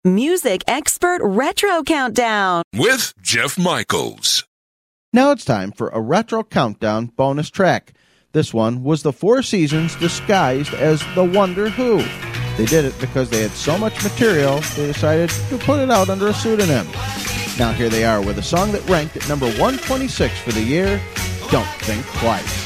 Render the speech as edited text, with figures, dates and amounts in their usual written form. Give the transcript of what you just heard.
Music Expert Retro Countdown with Jeff Michaels. Now it's time for a Retro Countdown bonus track. This one was the Four Seasons disguised as the Wonder Who. They did it because they had so much material, they decided to put it out under a pseudonym. Now here they are with a song that ranked at number 126 for the year, Don't Think Twice.